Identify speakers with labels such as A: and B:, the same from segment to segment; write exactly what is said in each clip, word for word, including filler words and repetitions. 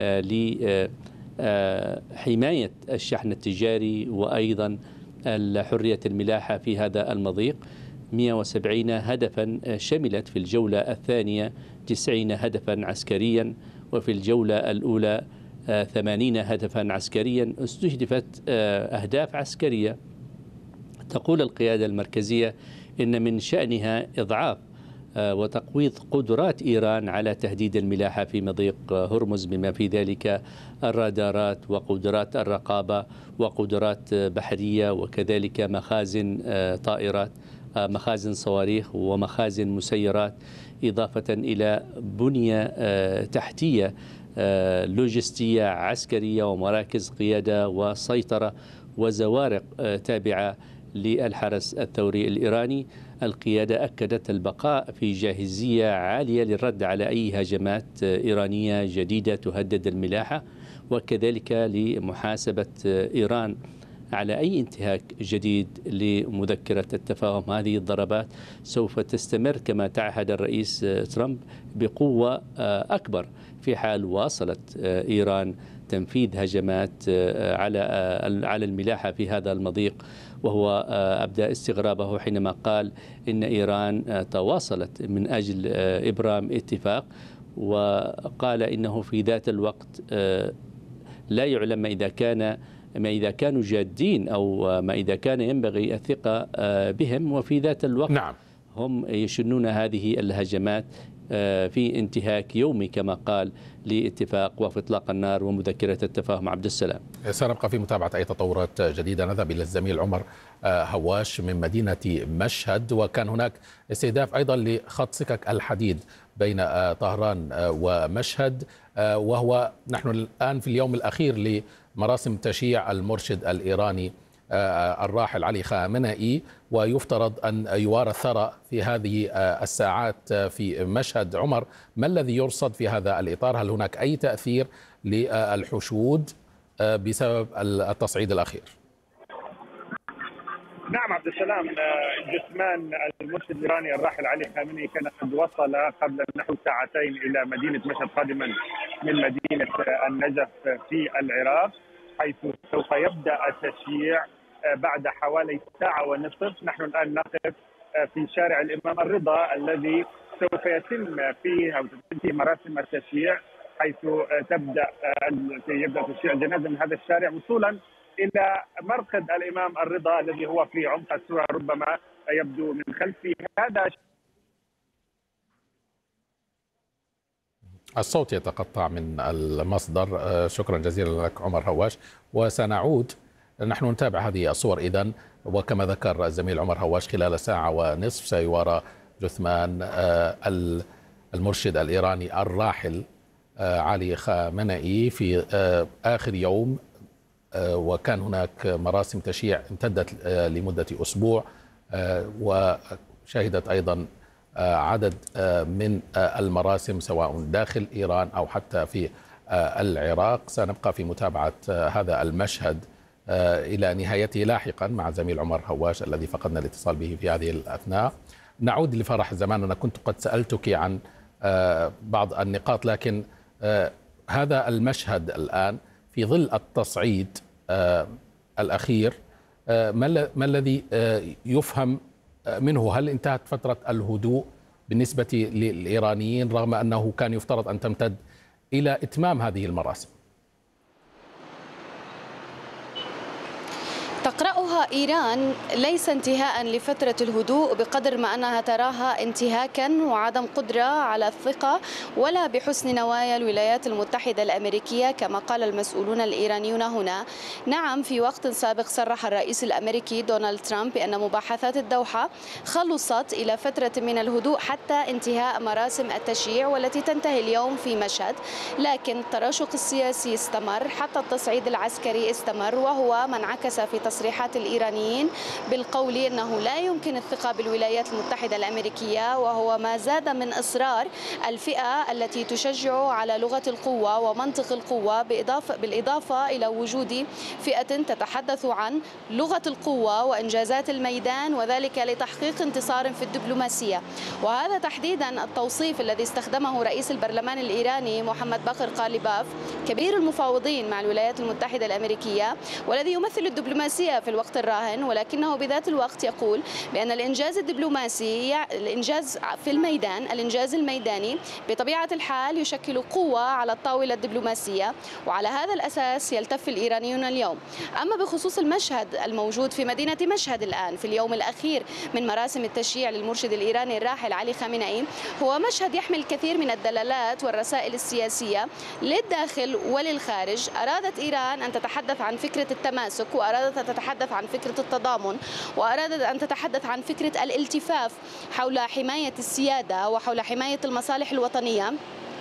A: لحماية الشحن التجاري وأيضا حرية الملاحة في هذا المضيق. مئة وسبعين هدفا شملت في الجولة الثانية تسعين هدفا عسكريا، وفي الجولة الأولى ثمانين هدفا عسكريا. استهدفت أهداف عسكرية. تقول القيادة المركزية إن من شأنها إضعاف وتقويض قدرات إيران على تهديد الملاحة في مضيق هرمز، بما في ذلك الرادارات وقدرات الرقابة وقدرات بحرية، وكذلك مخازن طائرات، مخازن صواريخ ومخازن مسيرات، إضافة إلى بنية تحتية لوجستية عسكرية ومراكز قيادة وسيطرة وزوارق تابعة للحرس الثوري الإيراني. القيادة أكدت البقاء في جاهزية عالية للرد على أي هجمات إيرانية جديدة تهدد الملاحة، وكذلك لمحاسبة إيران على أي انتهاك جديد لمذكرة التفاهم. هذه الضربات سوف تستمر كما تعهد الرئيس ترامب بقوة أكبر في حال واصلت إيران تنفيذ هجمات على على الملاحة في هذا المضيق. وهو أبدى استغرابه حينما قال إن إيران تواصلت من أجل إبرام اتفاق، وقال إنه في ذات الوقت لا يعلم ما إذا كان ما إذا كانوا جادين أو ما إذا كان ينبغي الثقة بهم، وفي ذات الوقت
B: نعم.
A: هم يشنون هذه الهجمات في انتهاك يومي كما قال لاتفاق وقف إطلاق النار ومذكرة التفاهم. عبد السلام،
B: سنبقى في متابعة أي تطورات جديدة. نذهب إلى الزميل عمر هواش من مدينة مشهد، وكان هناك استهداف أيضا لخط سكك الحديد بين طهران ومشهد، وهو نحن الآن في اليوم الأخير لمراسم تشييع المرشد الإيراني الراحل علي خامنئي، ويفترض أن يوارى الثرى في هذه الساعات في مشهد. عمر، ما الذي يرصد في هذا الإطار؟ هل هناك أي تأثير للحشود بسبب التصعيد الأخير؟
C: نعم عبد السلام، جثمان المرشد الإيراني الراحل علي خامنئي كان قد وصل قبل نحو ساعتين إلى مدينة مشهد قادما من مدينة النجف في العراق، حيث سوف يبدأ التشييع بعد حوالي ساعة ونصف. نحن الآن نقف في شارع الإمام الرضا الذي سوف يتم فيه أو تنتهي مراسم التشييع، حيث تبدأ يبدأ تشييع الجنازة من هذا الشارع وصولا إلى مرقد الإمام الرضا الذي هو في عمق الصورة ربما يبدو من خلفه. هذا
B: الصوت يتقطع من المصدر. شكرا جزيلا لك عمر هواش، وسنعود نحن نتابع هذه الصور إذن. وكما ذكر الزميل عمر هواش، خلال ساعة ونصف سيوارى جثمان المرشد الإيراني الراحل علي خامنئي في آخر يوم، وكان هناك مراسم تشييع امتدت لمدة أسبوع، وشهدت أيضا عدد من المراسم سواء داخل إيران أو حتى في العراق. سنبقى في متابعة هذا المشهد إلى نهايته لاحقا مع زميل عمر هواش الذي فقدنا الاتصال به في هذه الأثناء. نعود لفرح زمان. أنا كنت قد سألتك عن بعض النقاط، لكن هذا المشهد الآن في ظل التصعيد الأخير، ما الذي يفهم منه؟ هل انتهت فترة الهدوء بالنسبة للإيرانيين رغم أنه كان يفترض أن تمتد إلى إتمام هذه المراسم؟
D: تقرأها إيران ليس انتهاء لفترة الهدوء بقدر ما أنها تراها انتهاكا وعدم قدرة على الثقة ولا بحسن نوايا الولايات المتحدة الأمريكية كما قال المسؤولون الإيرانيون هنا. نعم، في وقت سابق صرح الرئيس الأمريكي دونالد ترامب بأن مباحثات الدوحة خلصت إلى فترة من الهدوء حتى انتهاء مراسم التشييع والتي تنتهي اليوم في مشهد، لكن التراشق السياسي استمر حتى التصعيد العسكري استمر، وهو ما انعكس في تصريحات تصريحات الإيرانيين بالقول أنه لا يمكن الثقة بالولايات المتحدة الأمريكية، وهو ما زاد من إصرار الفئة التي تشجع على لغة القوة ومنطق القوة، بالإضافة, بالإضافة إلى وجود فئة تتحدث عن لغة القوة وإنجازات الميدان، وذلك لتحقيق انتصار في الدبلوماسية. وهذا تحديدا التوصيف الذي استخدمه رئيس البرلمان الإيراني محمد باقر قاليباف كبير المفاوضين مع الولايات المتحدة الأمريكية، والذي يمثل الدبلوماسية في الوقت الراهن، ولكنه بذات الوقت يقول بأن الإنجاز الدبلوماسي، الإنجاز في الميدان، الإنجاز الميداني بطبيعة الحال يشكل قوة على الطاولة الدبلوماسية، وعلى هذا الأساس يلتف الإيرانيون اليوم. أما بخصوص المشهد الموجود في مدينة مشهد الآن في اليوم الأخير من مراسم التشييع للمرشد الإيراني الراحل علي خامنئي، هو مشهد يحمل الكثير من الدلالات والرسائل السياسية للداخل وللخارج. أرادت إيران أن تتحدث عن فكرة التماسك، وأرادت أن تتحدث عن فكرة التضامن، وأرادت أن تتحدث عن فكرة الالتفاف حول حماية السيادة وحول حماية المصالح الوطنية،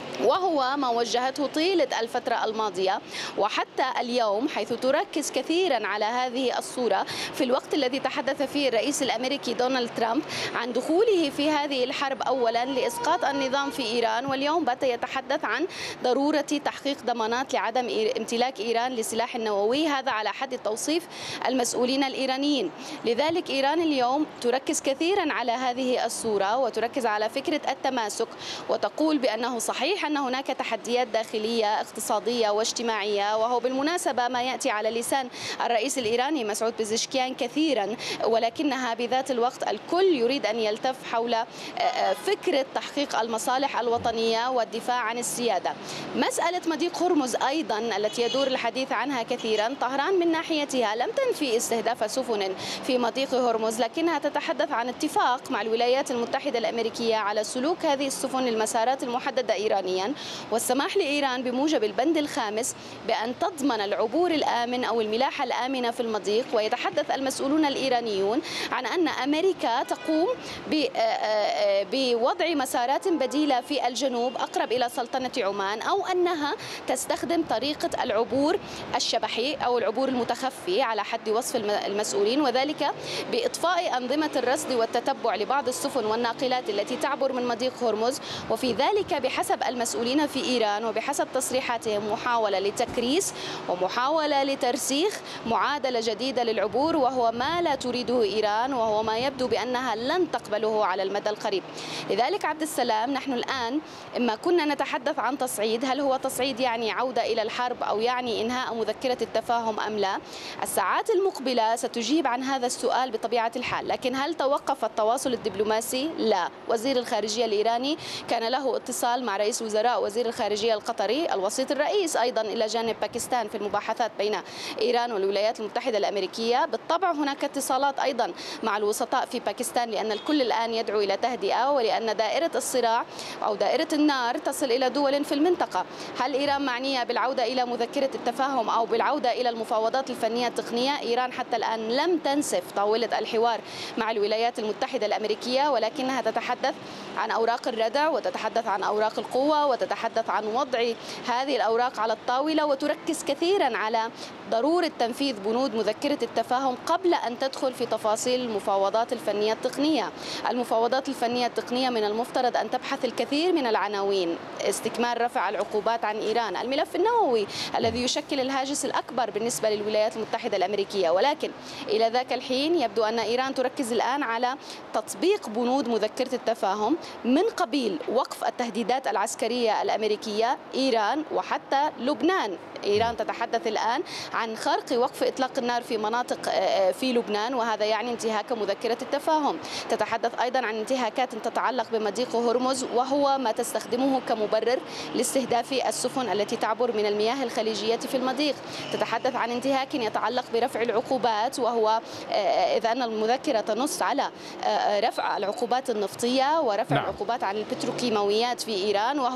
D: وهو ما وجهته طيلة الفترة الماضية وحتى اليوم، حيث تركز كثيرا على هذه الصورة في الوقت الذي تحدث فيه الرئيس الأمريكي دونالد ترامب عن دخوله في هذه الحرب أولا لإسقاط النظام في إيران، واليوم بات يتحدث عن ضرورة تحقيق ضمانات لعدم امتلاك إيران لسلاح نووي، هذا على حد التوصيف المسؤولين الإيرانيين. لذلك إيران اليوم تركز كثيرا على هذه الصورة وتركز على فكرة التماسك، وتقول بأنه صحيح أن هناك تحديات داخلية اقتصادية واجتماعية، وهو بالمناسبة ما يأتي على لسان الرئيس الإيراني مسعود بزشكيان كثيرا، ولكنها بذات الوقت الكل يريد أن يلتف حول فكرة تحقيق المصالح الوطنية والدفاع عن السيادة. مسألة مضيق هرمز أيضا التي يدور الحديث عنها كثيرا، طهران من ناحيتها لم تنفي استهداف سفن في مضيق هرمز، لكنها تتحدث عن اتفاق مع الولايات المتحدة الأمريكية على سلوك هذه السفن للمسارات المحددة إيرانيا، والسماح لإيران بموجب البند الخامس بأن تضمن العبور الآمن أو الملاحة الآمنة في المضيق. ويتحدث المسؤولون الإيرانيون عن أن أمريكا تقوم بوضع مسارات بديلة في الجنوب أقرب إلى سلطنة عمان، أو أنها تستخدم طريقة العبور الشبحي أو العبور المتخفي على حد وصف المسؤولين، وذلك بإطفاء أنظمة الرصد والتتبع لبعض السفن والناقلات التي تعبر من مضيق هرمز. وفي ذلك بحسب المسؤولين في إيران وبحسب تصريحاتهم محاولة لتكريس ومحاولة لترسيخ معادلة جديدة للعبور، وهو ما لا تريده إيران، وهو ما يبدو بأنها لن تقبله على المدى القريب. لذلك عبد السلام، نحن الآن إما كنا نتحدث عن تصعيد، هل هو تصعيد يعني عودة إلى الحرب أو يعني إنهاء مذكرة التفاهم أم لا؟ الساعات المقبلة ستجيب عن هذا السؤال بطبيعة الحال. لكن هل توقف التواصل الدبلوماسي؟ لا. وزير الخارجية الإيراني كان له اتصال مع رئيس وزراء وزير الخارجية القطري، الوسيط الرئيس أيضا إلى جانب باكستان في المباحثات بين إيران والولايات المتحدة الأمريكية. بالطبع هناك اتصالات أيضا مع الوسطاء في باكستان، لأن الكل الآن يدعو إلى تهدئة، ولأن دائرة الصراع أو دائرة النار تصل إلى دول في المنطقة. هل إيران معنية بالعودة إلى مذكرة التفاهم أو بالعودة إلى المفاوضات الفنية التقنية؟ إيران حتى الآن لم تنسف طاولة الحوار مع الولايات المتحدة الأمريكية، ولكنها تتحدث عن أوراق الردع وتتحدث عن أوراق القوة وتتحدث عن وضع هذه الأوراق على الطاولة، وتركز كثيرا على ضرورة تنفيذ بنود مذكرة التفاهم قبل أن تدخل في تفاصيل المفاوضات الفنية التقنية. المفاوضات الفنية التقنية من المفترض أن تبحث الكثير من العناوين: استكمال رفع العقوبات عن إيران، الملف النووي الذي يشكل الهاجس الأكبر بالنسبة للولايات المتحدة الأمريكية، ولكن إلى ذاك الحين يبدو أن إيران تركز الآن على تطبيق بنود مذكرة التفاهم من قبيل وقف التهديدات العسكرية الأمريكية. إيران وحتى لبنان، إيران تتحدث الآن عن خرق وقف إطلاق النار في مناطق في لبنان، وهذا يعني انتهاك مذكرة التفاهم. تتحدث أيضا عن انتهاكات تتعلق بمضيق هرمز، وهو ما تستخدمه كمبرر لاستهداف السفن التي تعبر من المياه الخليجية في المضيق. تتحدث عن انتهاك يتعلق برفع العقوبات، وهو إذا أن المذكرة تنص على رفع العقوبات النفطية ورفع نعم. العقوبات عن البتروكيماويات في إيران، وهو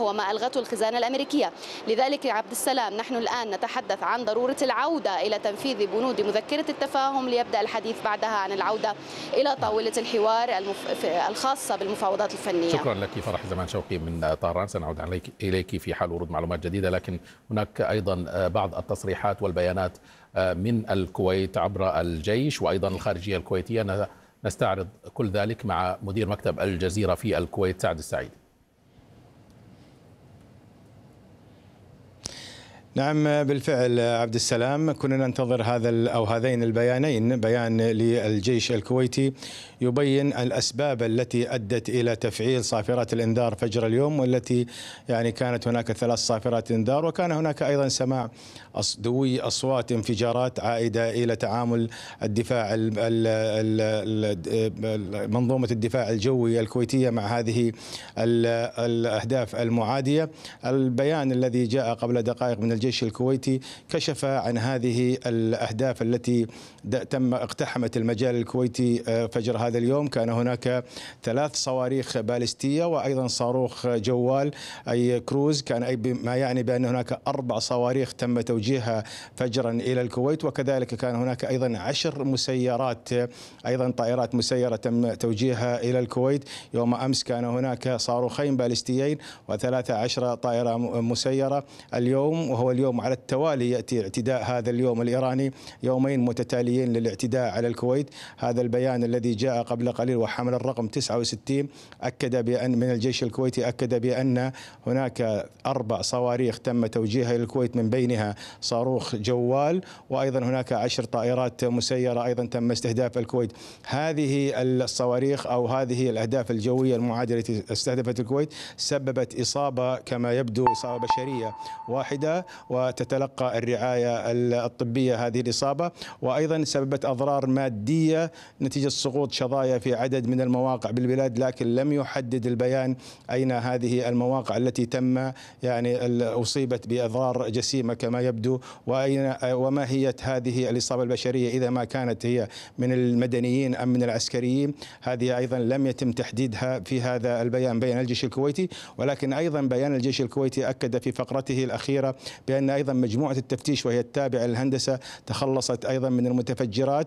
D: وهو ما ألغته الخزانة الأمريكية. لذلك يا عبد السلام نحن الآن نتحدث عن ضرورة العودة إلى تنفيذ بنود مذكرة التفاهم ليبدأ الحديث بعدها عن العودة إلى طاولة الحوار المف... الخاصة بالمفاوضات الفنية.
B: شكرا لك فرح زمان شوقي من طهران. سنعود عليك إليك في حال ورود معلومات جديدة، لكن هناك أيضا بعض التصريحات والبيانات من الكويت عبر الجيش وأيضا الخارجية الكويتية. نستعرض كل ذلك مع مدير مكتب الجزيرة في الكويت سعد السعيد.
E: نعم بالفعل عبد السلام، كنا ننتظر هذا أو هذين البيانين، بيان للجيش الكويتي يبين الأسباب التي أدت إلى تفعيل صافرات الإنذار فجر اليوم، والتي يعني كانت هناك ثلاث صافرات إنذار، وكان هناك أيضا سماع دوي أصوات انفجارات عائدة إلى تعامل الدفاع منظومة الدفاع الجوي الكويتية مع هذه الأهداف المعادية. البيان الذي جاء قبل دقائق من الجيش الكويتي كشف عن هذه الأهداف التي تم اقتحمت المجال الكويتي فجر هذا اليوم. كان هناك ثلاث صواريخ باليستية وأيضا صاروخ جوال أي كروز، كان أي ما يعني بأن هناك أربع صواريخ تم توجيهها فجرا إلى الكويت، وكذلك كان هناك أيضا عشر مسيرات أيضا طائرات مسيرة تم توجيهها إلى الكويت. يوم أمس كان هناك صاروخين باليستيين وثلاثة عشر طائرة مسيرة. اليوم وهو اليوم على التوالي يأتي اعتداء هذا اليوم الإيراني، يومين متتاليين للاعتداء على الكويت. هذا البيان الذي جاء قبل قليل وحمل الرقم تسعة وستين أكد بأن من الجيش الكويتي أكد بأن هناك أربع صواريخ تم توجيهها إلى الكويت، من بينها صاروخ جوال، وأيضا هناك عشر طائرات مسيرة أيضا تم استهداف الكويت. هذه الصواريخ أو هذه الأهداف الجوية المعادية التي استهدفت الكويت سببت إصابة كما يبدو إصابة بشرية واحدة، وتتلقى الرعاية الطبية هذه الإصابة، وأيضا سببت أضرار مادية نتيجة سقوط شظايا في عدد من المواقع بالبلاد، لكن لم يحدد البيان أين هذه المواقع التي تم يعني أصيبت بأضرار جسيمة كما يبدو، وأين وماهية هذه الإصابة البشرية إذا ما كانت هي من المدنيين أم من العسكريين. هذه أيضا لم يتم تحديدها في هذا البيان، بيان الجيش الكويتي. ولكن أيضا بيان الجيش الكويتي أكد في فقرته الأخيرة بأن أيضا مجموعة التفتيش وهي التابعة للهندسة تخلصت أيضا من المتفجرات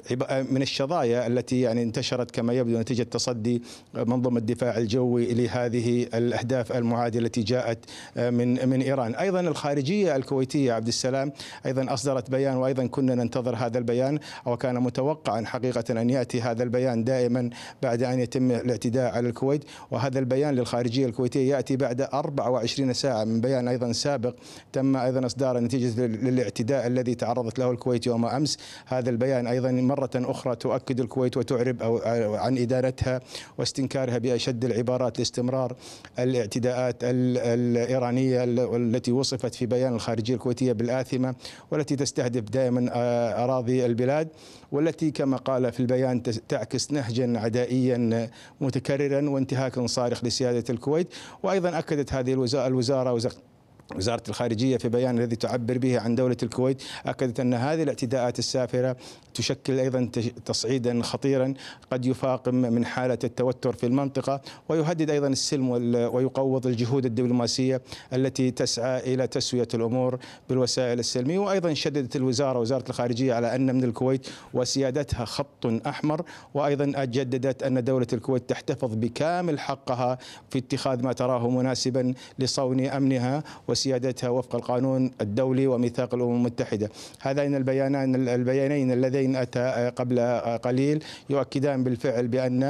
E: من الشظايا التي يعني انتشرت كما يبدو نتيجة تصدي منظومة الدفاع الجوي لهذه الأهداف المعادية التي جاءت من من إيران. أيضا الخارجية الكويتية عبد السلام أيضا أصدرت بيان، وأيضا كنا ننتظر هذا البيان، وكان متوقعا حقيقة أن يأتي هذا البيان دائما بعد أن يتم الاعتداء على الكويت. وهذا البيان للخارجية الكويتية يأتي بعد أربع وعشرين ساعة من بيان أيضا سابق تم أيضا إصداره نتيجة للاعتداء الذي تعرضت له الكويت يوم أمس. هذا البيان أيضا مرة أخرى تؤكد الكويت وتعرب أو عن إدانتها واستنكارها بأشد العبارات لاستمرار الاعتداءات الإيرانية التي وصفت في بيان الخارجية الكويتية بالآثمة، والتي تستهدف دائما أراضي البلاد، والتي كما قال في البيان تعكس نهجا عدائيا متكررا وانتهاكا صارخ لسيادة الكويت. وأيضا أكدت هذه الوزارة وزارة وزارة الخارجية في بيان الذي تعبر به عن دولة الكويت، أكدت أن هذه الاعتداءات السافرة تشكل أيضا تصعيدا خطيرا قد يفاقم من حالة التوتر في المنطقة، ويهدد أيضا السلم ويقوض الجهود الدبلوماسية التي تسعى إلى تسوية الأمور بالوسائل السلمية. وأيضا شددت الوزارة وزارة الخارجية على أن من الكويت وسيادتها خط أحمر، وأيضا جددت أن دولة الكويت تحتفظ بكامل حقها في اتخاذ ما تراه مناسبا لصون أمنها وسيادتها وفق القانون الدولي وميثاق الأمم المتحدة. هذين البيانان البيانين اللذين أتى قبل قليل يؤكدان بالفعل بأن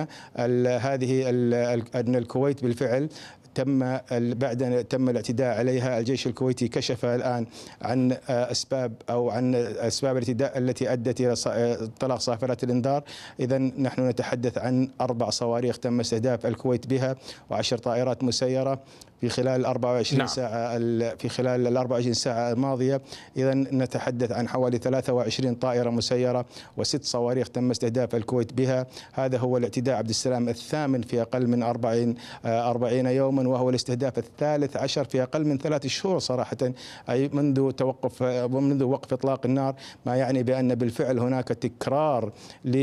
E: هذه أن الكويت بالفعل تم بعد أن تم الاعتداء عليها. الجيش الكويتي كشف الآن عن أسباب أو عن أسباب الاعتداء التي أدت إلى إطلاق صافرات الإنذار. إذا نحن نتحدث عن أربع صواريخ تم استهداف الكويت بها وعشر طائرات مسيرة في خلال أربع وعشرين نعم. ساعة في خلال ال أربع وعشرين ساعة الماضية. إذا نتحدث عن حوالي ثلاثة وعشرين طائرة مسيرة وست صواريخ تم استهداف الكويت بها. هذا هو الاعتداء عبد السلام الثامن في أقل من أربعين أربعين يوما، وهو الاستهداف الثالث عشر في أقل من ثلاث شهور صراحة، أي منذ توقف ومنذ وقف إطلاق النار، ما يعني بأن بالفعل هناك تكرار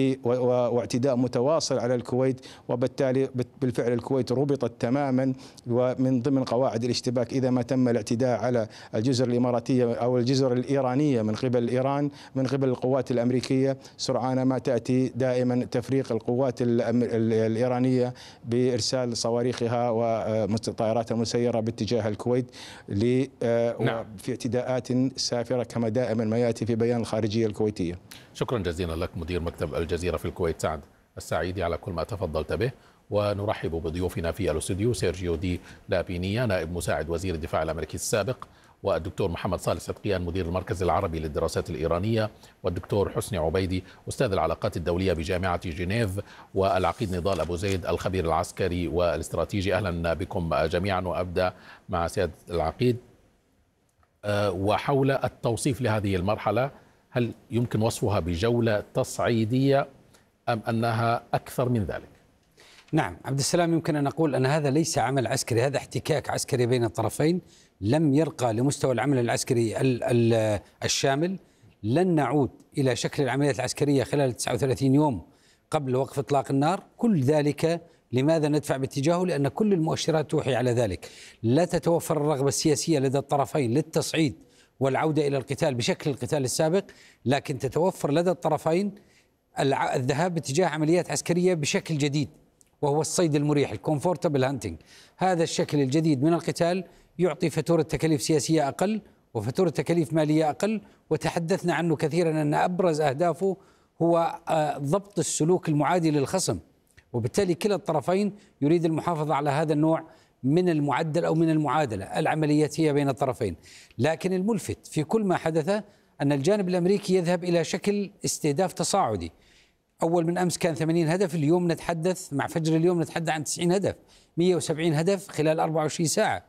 E: واعتداء متواصل على الكويت، وبالتالي بالفعل الكويت ربطت تماما ومن ضمن قواعد الاشتباك إذا ما تم الاعتداء على الجزر الإماراتية أو الجزر الإيرانية من قبل إيران من قبل القوات الأمريكية، سرعان ما تأتي دائما تفريق القوات الإيرانية بإرسال صواريخها وطائراتها المسيرة باتجاه الكويت نعم. في اعتداءات سافرة كما دائما ما يأتي في بيان الخارجية الكويتية.
B: شكرا جزيلا لك مدير مكتب الجزيرة في الكويت سعد السعيدي على كل ما تفضلت به. ونرحب بضيوفنا في الاستوديو سيرجيو دي لابينيا نائب مساعد وزير الدفاع الأمريكي السابق، والدكتور محمد صالح صدقيان مدير المركز العربي للدراسات الإيرانية، والدكتور حسني عبيدي أستاذ العلاقات الدولية بجامعة جنيف، والعقيد نضال أبو زيد الخبير العسكري والاستراتيجي. أهلا بكم جميعا. وأبدأ مع سيادة العقيد وحول التوصيف لهذه المرحلة، هل يمكن وصفها بجولة تصعيدية أم أنها أكثر من ذلك؟
F: نعم عبد السلام، يمكن أن نقول أن هذا ليس عمل عسكري، هذا احتكاك عسكري بين الطرفين لم يرقى لمستوى العمل العسكري الشامل. لن نعود إلى شكل العمليات العسكرية خلال تسعة وثلاثين يوم قبل وقف إطلاق النار. كل ذلك لماذا ندفع باتجاهه؟ لأن كل المؤشرات توحي على ذلك. لا تتوفر الرغبة السياسية لدى الطرفين للتصعيد والعودة إلى القتال بشكل القتال السابق، لكن تتوفر لدى الطرفين الذهاب باتجاه عمليات عسكرية بشكل جديد، وهو الصيد المريح، الكومفورتبل هانتنج. هذا الشكل الجديد من القتال يعطي فاتورة تكاليف سياسية أقل وفاتورة تكاليف مالية أقل، وتحدثنا عنه كثيرا أن أبرز أهدافه هو ضبط السلوك المعادي للخصم، وبالتالي كلا الطرفين يريد المحافظة على هذا النوع من المعدل أو من المعادلة العملياتية بين الطرفين. لكن الملفت في كل ما حدث أن الجانب الأمريكي يذهب إلى شكل استهداف تصاعدي. أول من أمس كان ثمانين هدف، اليوم نتحدث مع فجر اليوم نتحدث عن تسعين هدف، مئة وسبعين هدف خلال أربعة وعشرين ساعة.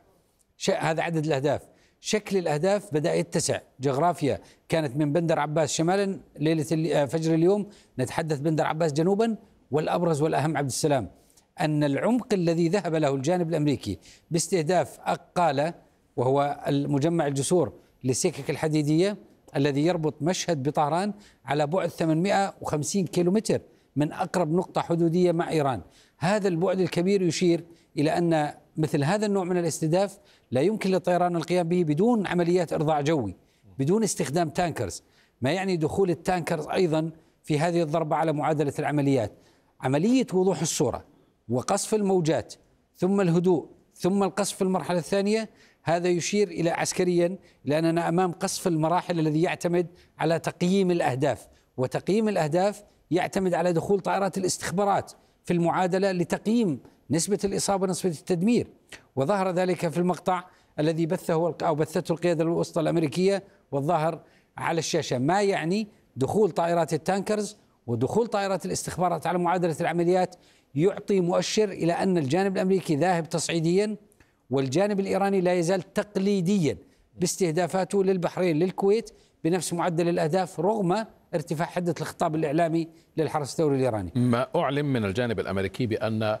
F: هذا عدد الأهداف. شكل الأهداف بدأ يتسع. جغرافيا كانت من بندر عباس شمالا ليلة فجر اليوم، نتحدث بندر عباس جنوبا. والأبرز والأهم عبد السلام أن العمق الذي ذهب له الجانب الأمريكي باستهداف أقالة، وهو المجمع الجسور للسكك الحديدية الذي يربط مشهد بطهران على بعد ثمانمئة وخمسين كيلومتر من أقرب نقطة حدودية مع إيران. هذا البعد الكبير يشير إلى أن مثل هذا النوع من الاستهداف لا يمكن للطيران القيام به بدون عمليات إرضاع جوي، بدون استخدام تانكرز، ما يعني دخول التانكرز أيضا في هذه الضربة على معادلة العمليات. عملية وضوح الصورة وقصف الموجات ثم الهدوء ثم القصف في المرحلة الثانية، هذا يشير إلى عسكريا لأننا أمام قصف المراحل الذي يعتمد على تقييم الأهداف، وتقييم الأهداف يعتمد على دخول طائرات الاستخبارات في المعادلة لتقييم نسبة الإصابة ونسبة التدمير. وظهر ذلك في المقطع الذي بثه أو بثته القيادة الوسطى الأمريكية والظاهر على الشاشة، ما يعني دخول طائرات التانكرز ودخول طائرات الاستخبارات على معادلة العمليات يعطي مؤشر إلى أن الجانب الأمريكي ذاهب تصعيديا، والجانب الإيراني لا يزال تقليديا باستهدافاته للبحرين للكويت بنفس معدل الأهداف رغم ارتفاع حدة الخطاب الإعلامي للحرس الثوري الإيراني.
B: ما أعلن من الجانب الأمريكي بأن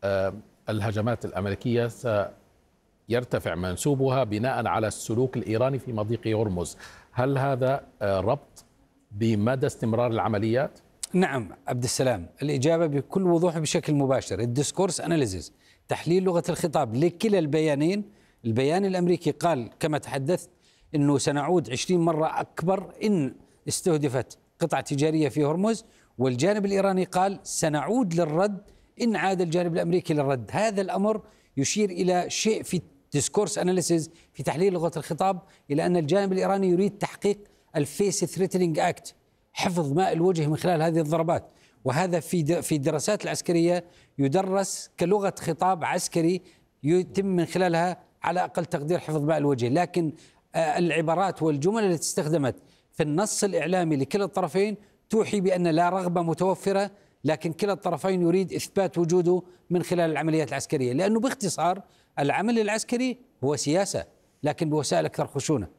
B: الهجمات الأمريكية سيرتفع منسوبها بناء على السلوك الإيراني في مضيق هرمز، هل هذا ربط بمدى استمرار العمليات؟
F: نعم عبد السلام، الإجابة بكل وضوح بشكل مباشر. الديسكورس أناليزيس، تحليل لغة الخطاب لكلا البيانين. البيان الأمريكي قال كما تحدثت أنه سنعود عشرين مرة أكبر إن استهدفت قطعة تجارية في هرمز، والجانب الإيراني قال سنعود للرد إن عاد الجانب الأمريكي للرد. هذا الأمر يشير إلى شيء في ديسكورس أناليسيس في تحليل لغة الخطاب، إلى أن الجانب الإيراني يريد تحقيق الفيس ثريتنينج أكت، حفظ ماء الوجه من خلال هذه الضربات. وهذا في في الدراسات العسكرية يدرس كلغة خطاب عسكري يتم من خلالها على أقل تقدير حفظ ماء الوجه. لكن العبارات والجمل التي استخدمت في النص الإعلامي لكلا الطرفين توحي بأن لا رغبة متوفرة، لكن كلا الطرفين يريد إثبات وجوده من خلال العمليات العسكرية، لأنه باختصار العمل العسكري هو سياسة لكن بوسائل أكثر خشونة.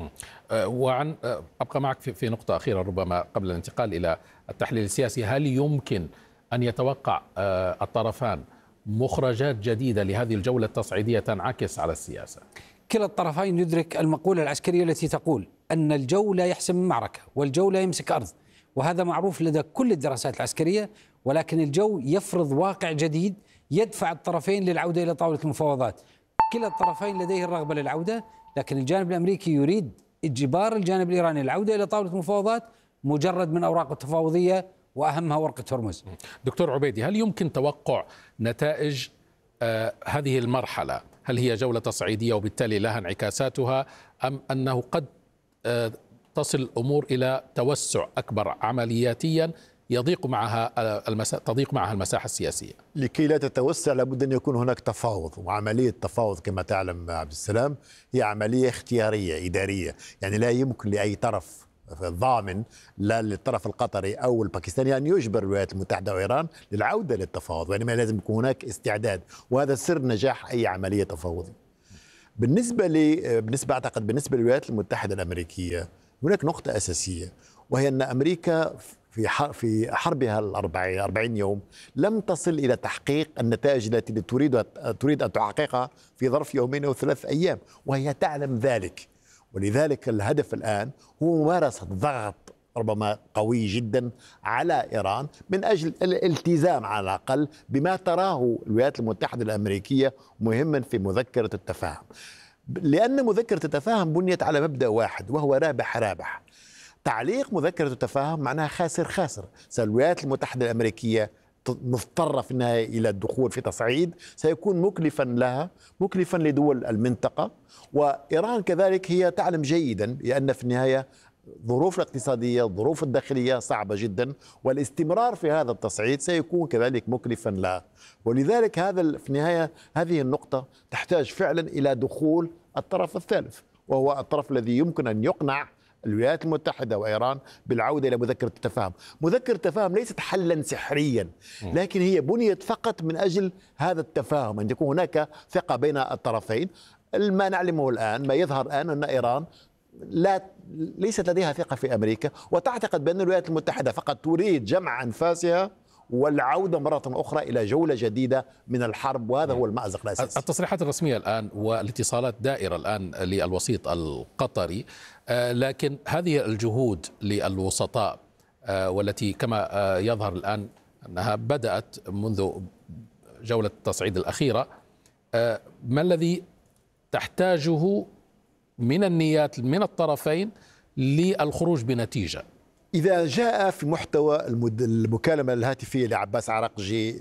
B: وعن أبقى معك في نقطة أخيرة ربما قبل الانتقال إلى التحليل السياسي، هل يمكن أن يتوقع الطرفان مخرجات جديدة لهذه الجولة التصعيدية تنعكس على السياسة؟
F: كلا الطرفين يدرك المقولة العسكرية التي تقول أن الجو لا يحسم المعركة والجو لا يمسك أرض، وهذا معروف لدى كل الدراسات العسكرية، ولكن الجو يفرض واقع جديد يدفع الطرفين للعودة إلى طاولة المفاوضات. كلا الطرفين لديه الرغبة للعودة، لكن الجانب الأمريكي يريد إجبار الجانب الإيراني العودة إلى طاولة المفاوضات مجرد من أوراق التفاوضية وأهمها ورقة هرمز.
B: دكتور عبيدي، هل يمكن توقع نتائج آه هذه المرحلة؟ هل هي جولة تصعيدية وبالتالي لها انعكاساتها، أم أنه قد آه تصل الأمور إلى توسع أكبر عملياتيا يضيق معها المسا... تضيق معها المساحة السياسية؟
G: لكي لا تتوسع لابد أن يكون هناك تفاوض، وعملية التفاوض كما تعلم عبد السلام هي عملية اختيارية إدارية، يعني لا يمكن لأي طرف ضامن لا للطرف القطري أو الباكستاني أن يجبر الولايات المتحدة وإيران للعودة للتفاوض، وإنما لازم يكون هناك استعداد، وهذا سر نجاح أي عملية تفاوضية. بالنسبة لي بالنسبة أعتقد بالنسبة للولايات المتحدة الأمريكية هناك نقطة أساسية، وهي أن أمريكا في في حربها الأربعين يوم لم تصل إلى تحقيق النتائج التي تريد تريد أن تحققها في ظرف يومين أو ثلاث أيام، وهي تعلم ذلك. ولذلك الهدف الآن هو ممارسة ضغط ربما قوي جدا على إيران من أجل الالتزام على الأقل بما تراه الولايات المتحدة الأمريكية مهما في مذكرة التفاهم، لأن مذكرة التفاهم بنيت على مبدأ واحد وهو رابح رابح. تعليق مذكرة التفاهم معناها خاسر خاسر، الولايات المتحدة الأمريكية مضطرة في النهاية إلى الدخول في تصعيد سيكون مكلفا لها، مكلفا لدول المنطقة، وإيران كذلك هي تعلم جيدا لأن في النهاية الظروف الاقتصادية الظروف الداخلية صعبة جدا، والاستمرار في هذا التصعيد سيكون كذلك مكلفا لها. ولذلك هذا في النهاية هذه النقطة تحتاج فعلا إلى دخول الطرف الثالث، وهو الطرف الذي يمكن أن يقنع الولايات المتحدة وإيران بالعودة إلى مذكرة التفاهم. مذكرة التفاهم ليست حلا سحريا، لكن هي بنيت فقط من أجل هذا التفاهم، أن يكون هناك ثقة بين الطرفين. ما نعلمه الآن، ما يظهر الآن أن إيران لا ليست لديها ثقة في أمريكا، وتعتقد بأن الولايات المتحدة فقط تريد جمع أنفاسها والعودة مرة أخرى إلى جولة جديدة من الحرب، وهذا هو المأزق الأساسي.
B: التصريحات الرسمية الآن والاتصالات دائرة الآن للوسيط القطري، لكن هذه الجهود للوسطاء والتي كما يظهر الآن أنها بدأت منذ جولة التصعيد الأخيرة، ما الذي تحتاجه من النيات من الطرفين للخروج بنتيجة؟
G: إذا جاء في محتوى المكالمة الهاتفية لعباس عراقجي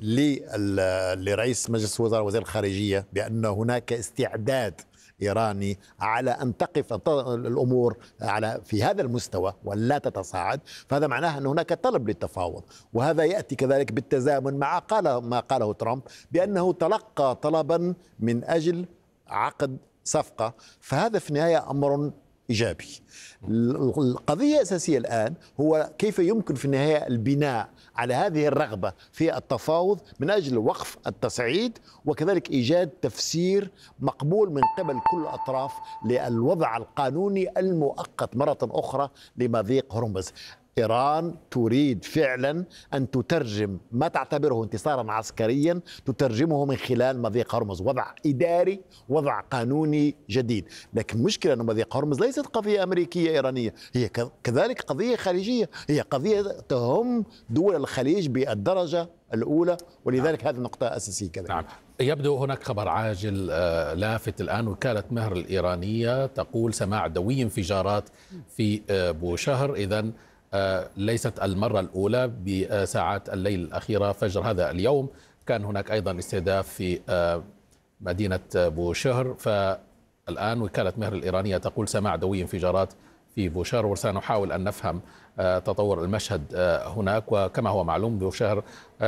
G: لرئيس مجلس وزراء وزير الخارجية بأن هناك استعداد إيراني على أن تقف الأمور على في هذا المستوى ولا تتصاعد، فهذا معناه أن هناك طلب للتفاوض، وهذا يأتي كذلك بالتزامن مع قال ما قاله ترامب بأنه تلقى طلبا من أجل عقد صفقة، فهذا في النهاية أمر إيجابي. القضية الأساسية الآن هو كيف يمكن في النهاية البناء على هذه الرغبة في التفاوض من أجل وقف التصعيد، وكذلك إيجاد تفسير مقبول من قبل كل الأطراف للوضع القانوني المؤقت مرة أخرى لمضيق هرمز. إيران تريد فعلا أن تترجم ما تعتبره انتصارا عسكريا تترجمه من خلال مضيق هرمز، وضع إداري وضع قانوني جديد. لكن المشكلة أن مضيق هرمز ليست قضية أمريكية إيرانية، هي كذلك قضية خليجية، هي قضية تهم دول الخليج بالدرجة الأولى، ولذلك نعم. هذه نقطة أساسية كذلك.
B: نعم. يبدو هناك خبر عاجل لافت الآن. وكالة مهر الإيرانية تقول سماع دوي انفجارات في بوشهر، إذن ليست المرة الأولى. بساعات الليل الأخيرة فجر هذا اليوم كان هناك أيضا استهداف في مدينة بوشهر، فالآن وكالة مهر الإيرانية تقول سماع دوي انفجارات في بوشهر، وسنحاول أن نفهم تطور المشهد هناك. وكما هو معلوم بوشهر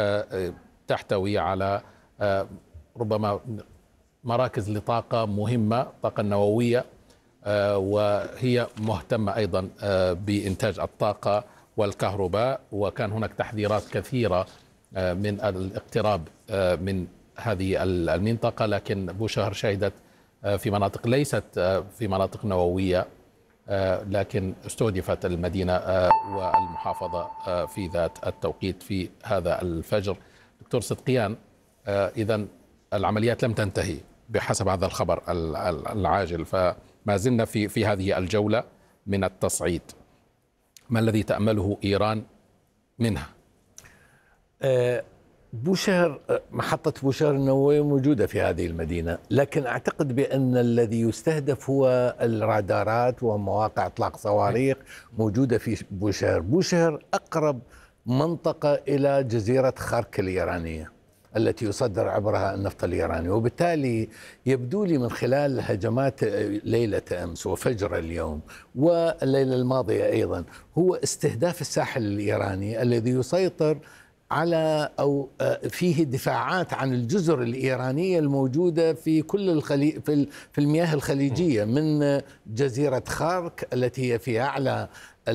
B: تحتوي على ربما مراكز لطاقة مهمة، طاقة نووية، وهي مهتمة أيضا بإنتاج الطاقة والكهرباء، وكان هناك تحذيرات كثيرة من الاقتراب من هذه المنطقة، لكن بوشهر شهدت في مناطق ليست في مناطق نووية، لكن استهدفت المدينة والمحافظة في ذات التوقيت في هذا الفجر. دكتور صدقيان، إذن العمليات لم تنتهي بحسب هذا الخبر العاجل، فما زلنا في في هذه الجولة من التصعيد. ما الذي تأمله إيران منها؟ بوشهر، محطة بوشهر النووية موجودة في هذه المدينة، لكن أعتقد بأن الذي يستهدف هو الرادارات ومواقع إطلاق صواريخ موجودة في بوشهر. بوشهر أقرب منطقة إلى جزيرة خارك الإيرانية التي يصدر عبرها النفط الإيراني، وبالتالي يبدو لي من خلال هجمات ليلة أمس وفجر اليوم والليلة الماضية أيضا هو استهداف الساحل الإيراني الذي يسيطر على أو فيه دفاعات عن الجزر الإيرانية الموجودة في كل الخلي في في المياه الخليجية، من جزيرة خارك التي هي في أعلى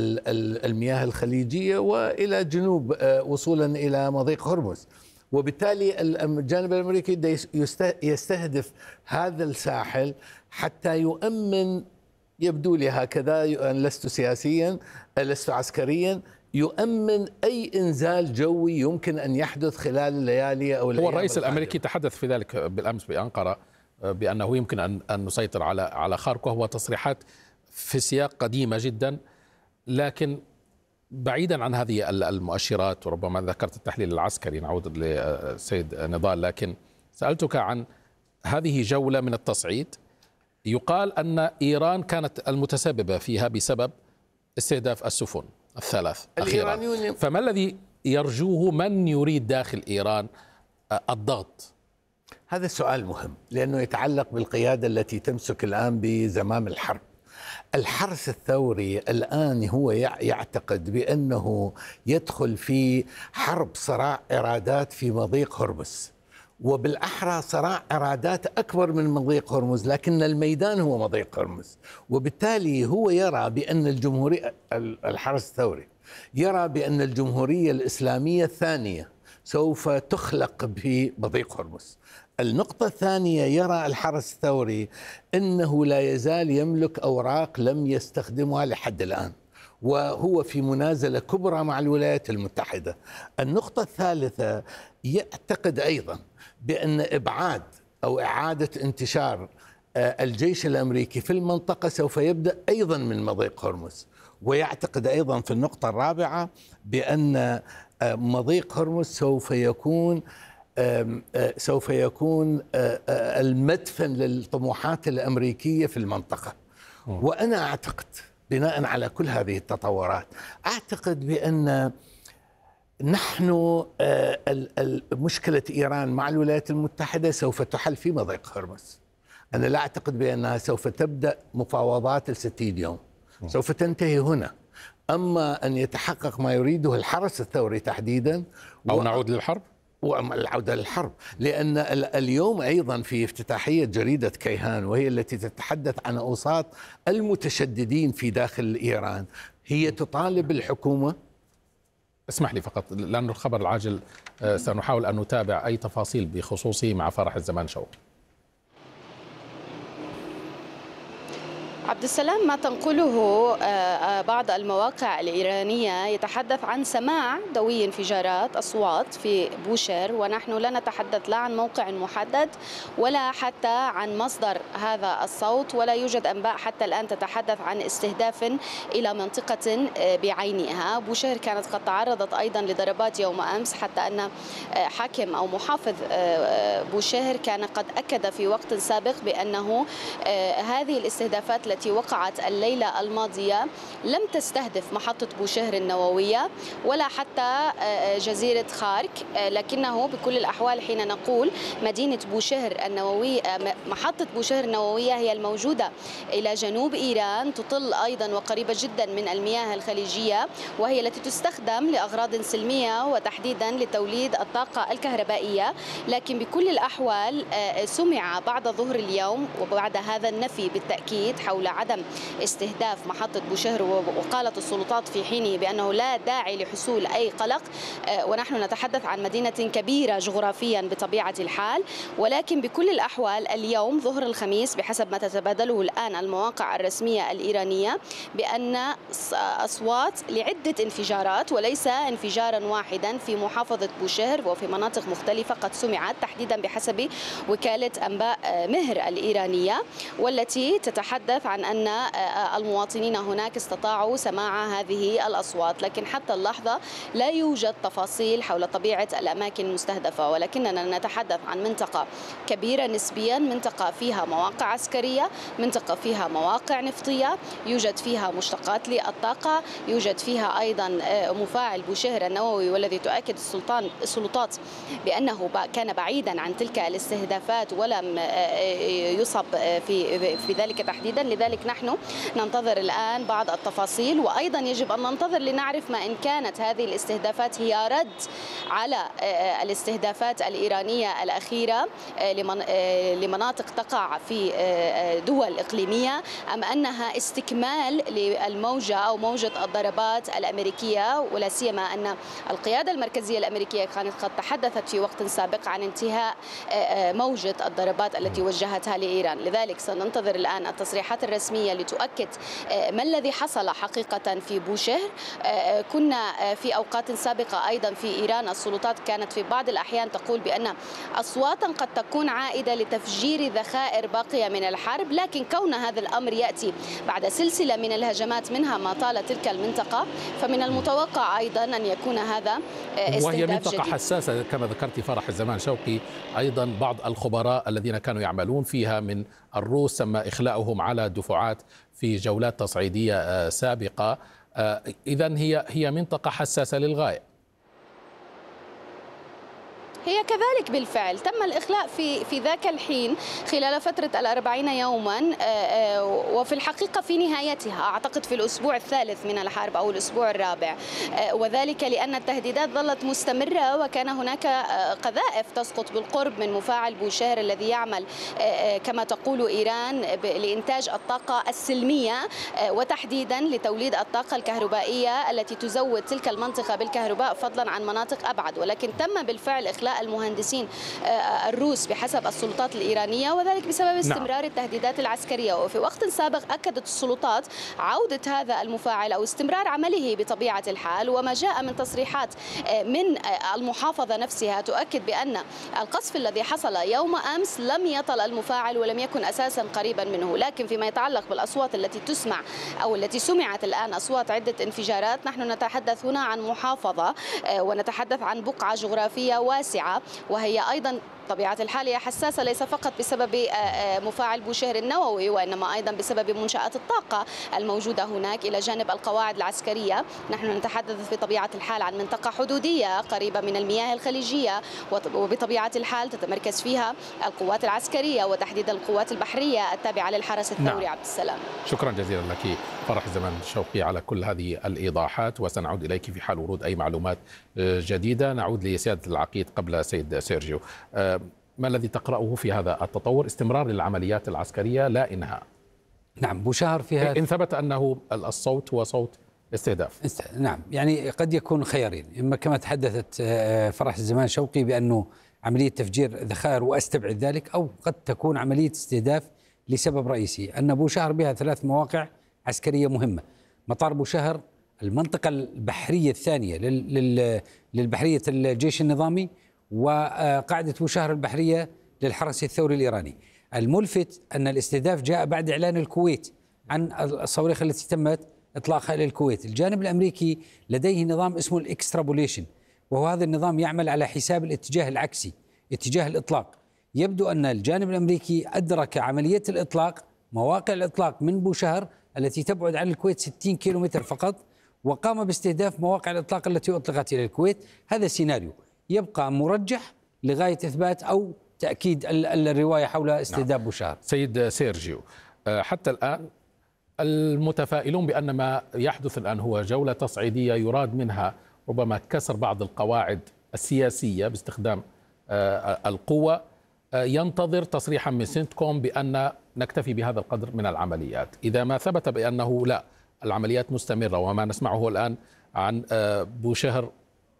B: المياه الخليجية وإلى جنوب وصولا إلى مضيق هرمز. وبالتالي الجانب الأمريكي يستهدف هذا الساحل حتى يؤمن، يبدو لي هكذا، لست سياسيا لست عسكريا، يؤمن أي إنزال جوي يمكن أن يحدث خلال الليالي أو
H: هو الرئيس الأمريكي تحدث في ذلك بالأمس بأنقرة بأنه يمكن أن أن نسيطر على على خارك، وهو تصريحات في سياق قديمة جدا، لكن بعيدا عن هذه المؤشرات. وربما ذكرت التحليل العسكري، نعود للسيد نضال، لكن سألتك عن هذه جولة من التصعيد يقال أن إيران كانت المتسببة فيها بسبب استهداف السفن الثلاث أخيرا، فما الذي يرجوه من يريد داخل إيران الضغط؟
B: هذا السؤال مهم لأنه يتعلق بالقيادة التي تمسك الآن بزمام الحرب. الحرس الثوري الآن هو يعتقد بأنه يدخل في حرب صراع إرادات في مضيق هرمز، وبالأحرى صراع إرادات أكبر من مضيق هرمز، لكن الميدان هو مضيق هرمز. وبالتالي هو يرى بأن الجمهورية، الحرس الثوري يرى بأن الجمهورية الإسلامية الثانية سوف تخلق بمضيق هرمز. النقطة الثانية، يرى الحرس الثوري أنه لا يزال يملك أوراق لم يستخدمها لحد الآن، وهو في منازلة كبرى مع الولايات المتحدة. النقطة الثالثة، يعتقد أيضا بأن إبعاد أو إعادة انتشار الجيش الأمريكي في المنطقة سوف يبدأ أيضا من مضيق هرمز. ويعتقد أيضا في النقطة الرابعة بأن مضيق هرمز سوف يكون سوف يكون المدفن للطموحات الأمريكية في المنطقة. وأنا أعتقد بناء على كل هذه التطورات، أعتقد بأن نحن مشكلة إيران مع الولايات المتحدة سوف تحل في مضيق هرمز. أنا لا أعتقد بأنها سوف تبدأ مفاوضات الستين يوم، سوف تنتهي هنا. أما أن يتحقق ما يريده الحرس الثوري تحديدا
H: أو نعود للحرب،
B: والعودة للحرب، لأن اليوم أيضا في افتتاحية جريدة كيهان، وهي التي تتحدث عن أوساط المتشددين في داخل إيران، هي تطالب الحكومة.
H: اسمح لي فقط، لأن الخبر العاجل سنحاول أن نتابع أي تفاصيل بخصوصه مع فرح الزمان شوق.
D: عبد السلام، ما تنقله بعض المواقع الإيرانية يتحدث عن سماع دوي انفجارات أصوات في بوشهر، ونحن لا نتحدث لا عن موقع محدد ولا حتى عن مصدر هذا الصوت، ولا يوجد أنباء حتى الآن تتحدث عن استهداف إلى منطقة بعينها. بوشهر كانت قد تعرضت أيضا لضربات يوم أمس، حتى أن حاكم أو محافظ بوشهر كان قد أكد في وقت سابق بأنه هذه الاستهدافات التي وقعت الليلة الماضية لم تستهدف محطة بوشهر النووية ولا حتى جزيرة خارك، لكنه بكل الأحوال حين نقول مدينة بوشهر النووية، محطة بوشهر النووية هي الموجودة إلى جنوب إيران، تطل أيضا وقريبة جدا من المياه الخليجية، وهي التي تستخدم لأغراض سلمية وتحديدا لتوليد الطاقة الكهربائية. لكن بكل الأحوال سمع بعد ظهر اليوم وبعد هذا النفي بالتأكيد حول عدم استهداف محطة بوشهر، وقالت السلطات في حينه بأنه لا داعي لحصول أي قلق، ونحن نتحدث عن مدينة كبيرة جغرافيا بطبيعة الحال. ولكن بكل الأحوال اليوم ظهر الخميس بحسب ما تتبادله الآن المواقع الرسمية الإيرانية بأن أصوات لعدة انفجارات وليس انفجارا واحدا في محافظة بوشهر وفي مناطق مختلفة قد سمعت، تحديدا بحسب وكالة أنباء مهر الإيرانية، والتي تتحدث عن عن أن المواطنين هناك استطاعوا سماع هذه الأصوات، لكن حتى اللحظة لا يوجد تفاصيل حول طبيعة الأماكن المستهدفة، ولكننا نتحدث عن منطقة كبيرة نسبيا، منطقة فيها مواقع عسكرية، منطقة فيها مواقع نفطية، يوجد فيها مشتقات للطاقة، يوجد فيها أيضا مفاعل بوشهر النووي، والذي تؤكد السلطان السلطات بأنه كان بعيدا عن تلك الاستهدافات ولم يصب في في ذلك تحديدا. لذلك نحن ننتظر الآن بعض التفاصيل، وأيضا يجب أن ننتظر لنعرف ما إن كانت هذه الاستهدافات هي رد على الاستهدافات الإيرانية الأخيرة لمناطق تقع في دول إقليمية، أم أنها استكمال للموجة أو موجة الضربات الأمريكية، ولا سيما أن القيادة المركزية الأمريكية كانت قد تحدثت في وقت سابق عن انتهاء موجة الضربات التي وجهتها لإيران. لذلك سننتظر الآن التصريحات الرسمية لتؤكد ما الذي حصل حقيقة في بوشهر. كنا في أوقات سابقة أيضا في إيران السلطات كانت في بعض الأحيان تقول بأن أصواتا قد تكون عائدة لتفجير ذخائر باقية من الحرب، لكن كون هذا الأمر يأتي بعد سلسلة من الهجمات منها ما طال تلك المنطقة، فمن المتوقع أيضا أن يكون هذا استهداف
H: وهي منطقة
D: جديد.
H: حساسة كما ذكرت فرح الزمان شوقي. أيضا بعض الخبراء الذين كانوا يعملون فيها من الروس تم إخلاؤهم على دفعات في جولات تصعيدية سابقة. إذن هي هي منطقة حساسة للغاية.
D: هي كذلك بالفعل تم الإخلاء في في ذاك الحين خلال فترة الأربعين يوما، وفي الحقيقة في نهايتها أعتقد في الأسبوع الثالث من الحرب أو الأسبوع الرابع، وذلك لأن التهديدات ظلت مستمرة، وكان هناك قذائف تسقط بالقرب من مفاعل بوشهر الذي يعمل كما تقول إيران لإنتاج الطاقة السلمية، وتحديدا لتوليد الطاقة الكهربائية التي تزود تلك المنطقة بالكهرباء فضلا عن مناطق أبعد. ولكن تم بالفعل إخلاء المهندسين الروس بحسب السلطات الإيرانية، وذلك بسبب استمرار التهديدات العسكرية. وفي وقت سابق أكدت السلطات عودة هذا المفاعل أو استمرار عمله بطبيعة الحال، وما جاء من تصريحات من المحافظة نفسها تؤكد بأن القصف الذي حصل يوم أمس لم يطل المفاعل ولم يكن أساسا قريبا منه. لكن فيما يتعلق بالأصوات التي تسمع أو التي سمعت الآن أصوات عدة انفجارات، نحن نتحدث هنا عن محافظة ونتحدث عن بقعة جغرافية واسعة، وهي أيضا طبيعة الحال هي حساسة ليس فقط بسبب مفاعل بوشهر النووي، وإنما أيضا بسبب منشآت الطاقة الموجودة هناك إلى جانب القواعد العسكرية. نحن نتحدث في طبيعة الحال عن منطقة حدودية قريبة من المياه الخليجية، وبطبيعة الحال تتمركز فيها القوات العسكرية وتحديدا القوات البحرية التابعة للحرس الثوري. نعم. عبد السلام،
H: شكرا جزيلا لك فرح الزمان شوقي على كل هذه الإيضاحات، وسنعود إليك في حال ورود أي معلومات جديدة. نعود لسيادة العقيد قبل سيد سيرجيو. ما الذي تقرأه في هذا التطور؟ استمرار للعمليات العسكرية لا إنهاء.
F: نعم، بوشهر فيها
H: إن ثبت أنه الصوت هو صوت استهداف.
F: نعم، يعني قد يكون خيارين، إما كما تحدثت فرح الزمان شوقي بأنه عملية تفجير ذخائر وأستبعد ذلك، أو قد تكون عملية استهداف لسبب رئيسي، أن بوشهر بها ثلاث مواقع عسكرية مهمة. مطار بوشهر المنطقة البحرية الثانية للبحرية الجيش النظامي، وقاعدة بوشهر البحرية للحرس الثوري الإيراني. الملفت أن الاستهداف جاء بعد إعلان الكويت عن الصواريخ التي تمت إطلاقها إلى الكويت. الجانب الأمريكي لديه نظام اسمه الإكسترابوليشن، وهو هذا النظام يعمل على حساب الاتجاه العكسي، اتجاه الإطلاق. يبدو أن الجانب الأمريكي أدرك عملية الإطلاق، مواقع الإطلاق من بوشهر التي تبعد عن الكويت ستين كيلومتر فقط، وقام باستهداف مواقع الإطلاق التي أطلقت إلى الكويت. هذا سيناريو يبقى مرجح لغاية إثبات أو تأكيد الرواية حول استهداف نعم. بوشهر.
H: سيد سيرجيو، حتى الآن المتفائلون بأن ما يحدث الآن هو جولة تصعيدية يراد منها ربما كسر بعض القواعد السياسية باستخدام القوة، ينتظر تصريحا من سنتكوم بأن نكتفي بهذا القدر من العمليات. إذا ما ثبت بأنه لا، العمليات مستمرة، وما نسمعه الآن عن بوشهر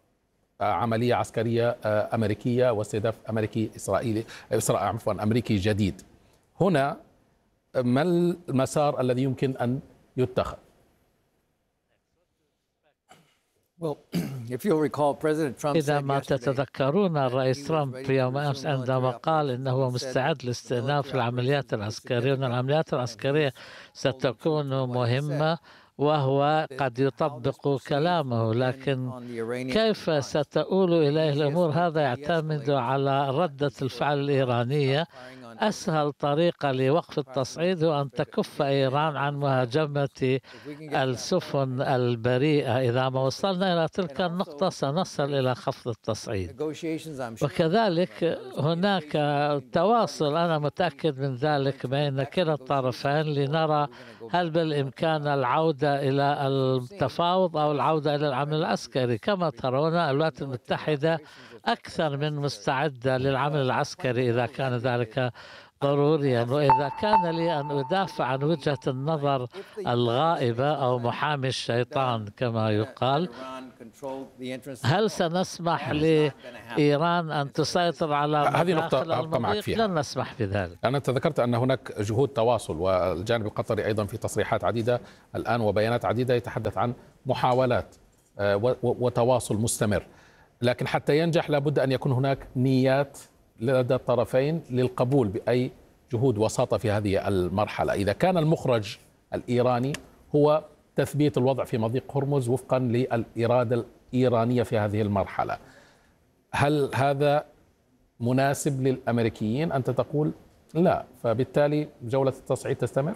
H: عملية عسكرية أمريكية واستهداف أمريكي إسرائيلي إسرائيل عفوا أمريكي جديد، هنا ما المسار الذي يمكن أن يتخذ؟
I: إذا ما تتذكرون الرئيس ترامب يوم أمس عندما قال إنه مستعد لاستئناف العمليات العسكرية، وأن العمليات العسكرية ستكون مهمة، وهو قد يطبق كلامه، لكن كيف ستؤول إليه الأمور هذا يعتمد على ردة الفعل الإيرانية. أسهل طريقة لوقف التصعيد هو أن تكف إيران عن مهاجمة السفن البريئة. إذا ما وصلنا إلى تلك النقطة سنصل إلى خفض التصعيد، وكذلك هناك تواصل أنا متأكد من ذلك بين كلا الطرفين لنرى هل بالإمكان العودة إلى التفاوض أو العودة إلى العمل العسكري. كما ترون الولايات المتحدة أكثر من مستعدة للعمل العسكري إذا كان ذلك ضروريا، وإذا كان لي أن أدافع عن وجهة النظر الغائبة أو محامي الشيطان كما يقال، هل سنسمح لإيران أن تسيطر على
H: هذه نقطة أبقى معك فيها؟
I: لن نسمح بذلك.
H: أنا تذكرت أن هناك جهود تواصل، والجانب القطري أيضا في تصريحات عديدة الآن وبيانات عديدة يتحدث عن محاولات وتواصل مستمر، لكن حتى ينجح لابد أن يكون هناك نيات لدى الطرفين للقبول بأي جهود وساطة في هذه المرحلة. إذا كان المخرج الإيراني هو تثبيت الوضع في مضيق هرمز وفقا للإرادة الإيرانية في هذه المرحلة، هل هذا مناسب للأمريكيين؟ أنت تقول لا، فبالتالي جولة التصعيد تستمر؟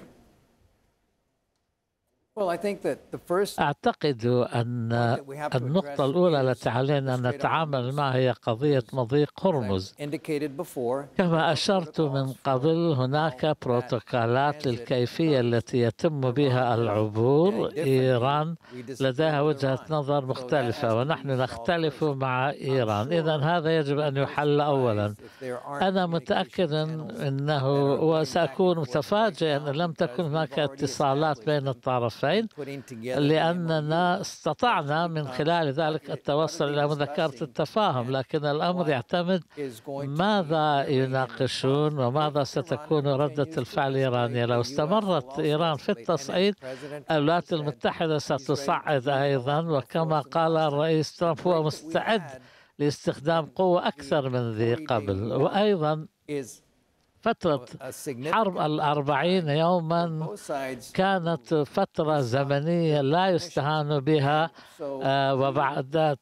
I: أعتقد أن النقطة الأولى التي علينا أن نتعامل معها هي قضية مضيق هرمز. كما أشرت من قبل هناك بروتوكولات للكيفية التي يتم بها العبور. إيران لديها وجهة نظر مختلفة ونحن نختلف مع إيران، إذن هذا يجب أن يحل أولا. أنا متأكد أنه وسأكون متفاجئا أن لم تكن هناك اتصالات بين الطرفين، لأننا استطعنا من خلال ذلك التوصل إلى مذكرة التفاهم، لكن الأمر يعتمد ماذا يناقشون وماذا ستكون ردة الفعل الإيرانية. لو استمرت إيران في التصعيد الولايات المتحدة ستصعد أيضا، وكما قال الرئيس ترامب هو مستعد لاستخدام قوة أكثر من ذي قبل. وأيضا فترة حرب الأربعين يوما كانت فترة زمنية لا يستهان بها، وبعد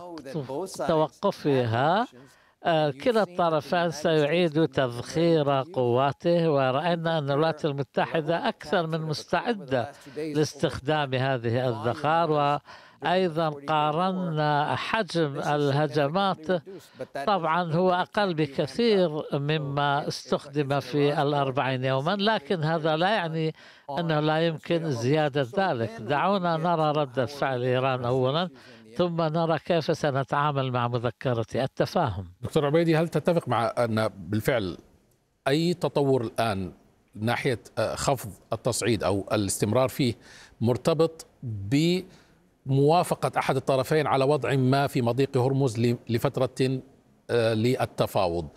I: توقفها كلا الطرفان سيعيد تذخير قواته، ورأينا أن الولايات المتحدة أكثر من مستعدة لاستخدام هذه الذخائر. أيضا قارنا حجم الهجمات، طبعا هو أقل بكثير مما استخدم في الأربعين يوما، لكن هذا لا يعني أنه لا يمكن زيادة ذلك. دعونا نرى ردة فعل إيران أولا، ثم نرى كيف سنتعامل مع مذكرة التفاهم.
H: دكتور عبيدي، هل تتفق مع أن بالفعل أي تطور الآن ناحية خفض التصعيد أو الاستمرار فيه مرتبط ب موافقة أحد الطرفين على وضع ما في مضيق هرمز لفترة للتفاوض؟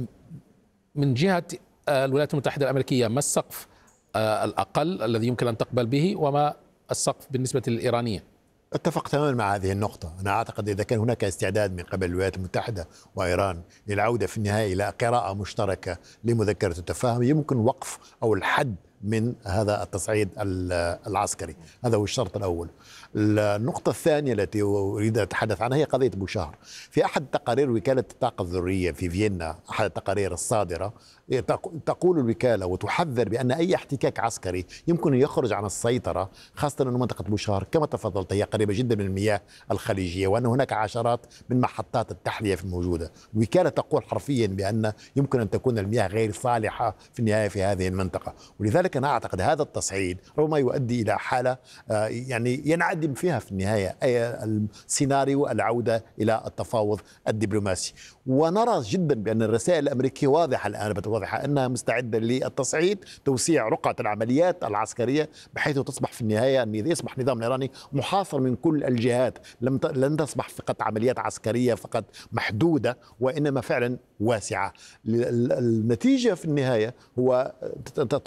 H: من جهة الولايات المتحدة الأمريكية ما السقف الأقل الذي يمكن أن تقبل به، وما السقف بالنسبة للإيرانية؟
G: اتفق تماما مع هذه النقطة. أنا أعتقد إذا كان هناك استعداد من قبل الولايات المتحدة وإيران للعودة في النهاية إلى قراءة مشتركة لمذكرة التفاهم، يمكن وقف أو الحد من هذا التصعيد العسكري. هذا هو الشرط الأول. النقطة الثانية التي أريد أن أتحدث عنها هي قضية بوشهر. في أحد تقارير وكالة الطاقة الذرية في فيينا، أحد التقارير الصادرة، تقول الوكالة وتحذر بأن أي احتكاك عسكري يمكن أن يخرج عن السيطرة، خاصة أن منطقة بوشهر كما تفضلت هي قريبة جدا من المياه الخليجية، وأن هناك عشرات من محطات التحلية في الموجودة. الوكالة تقول حرفيا بأن يمكن أن تكون المياه غير صالحة في النهاية في هذه المنطقة. ولذلك أنا أعتقد هذا التصعيد ربما يؤدي إلى حالة يعني ينعدم فيها في النهاية السيناريو العودة إلى التفاوض الدبلوماسي. ونرى جدا بأن الرسائل الأمريكية واضحة الآن، واضحة أنها مستعدة للتصعيد، توسيع رقعة العمليات العسكرية بحيث تصبح في النهاية أن يصبح النظام الإيراني محاصر من كل الجهات، لم لن تصبح فقط عمليات عسكرية فقط محدودة، وإنما فعلا واسعة. النتيجة في النهاية هو طرحت سؤال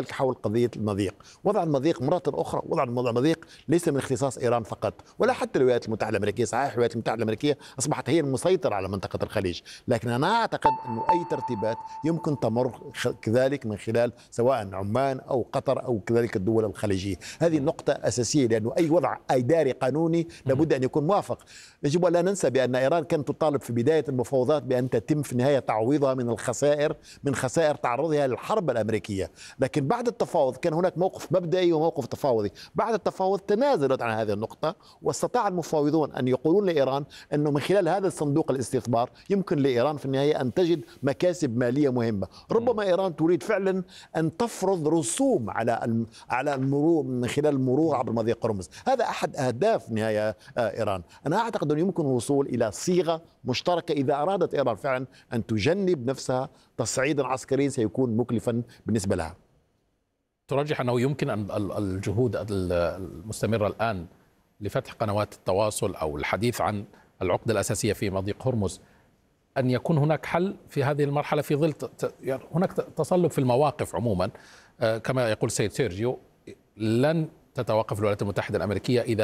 G: وذلك حول قضية المضيق. وضع المضيق مرة أخرى، وضع المضيق ليس من اختصاص إيران فقط ولا حتى الولايات المتحدة الأمريكية. صحيح الولايات المتحدة الأمريكية أصبحت هي المسيطرة على منطقة الخليج، لكن أنا أعتقد أنه أي ترتيبات يمكن تمر كذلك من خلال سواء عمان أو قطر أو كذلك الدول الخليجية. هذه نقطة أساسية، لأنه أي وضع إداري قانوني لابد أن يكون موافق. يجب أن لا ننسى بأن إيران كانت تطالب في بداية المفاوضات بأن تتم في النهاية تعويضها من الخسائر من خسائر تعرضها للحرب الأمريكية، لكن بعد التفاوض كان هناك موقف مبدئي وموقف تفاوضي. بعد التفاوض تنازلت عن هذه النقطة، واستطاع المفاوضون أن يقولون لإيران أنه من خلال هذا الصندوق الاستثمار يمكن لإيران في النهاية أن تجد مكاسب مالية مهمة. ربما إيران تريد فعلا أن تفرض رسوم على على المرور من خلال المرور عبر مضيق هرمز. هذا أحد أهداف نهاية إيران. أنا أعتقد أنه يمكن الوصول إلى صيغة مشتركة إذا أرادت إيران فعلا أن تجنب نفسها تصعيدا عسكريا سيكون مكلفا بالنسبة لها.
H: ترجح أنه يمكن أن الجهود المستمرة الآن لفتح قنوات التواصل أو الحديث عن العقدة الأساسية في مضيق هرمز أن يكون هناك حل في هذه المرحلة في ظل يعني هناك تصلب في المواقف عموما، كما يقول السيد سيرجيو لن تتوقف الولايات المتحدة الأمريكية إذا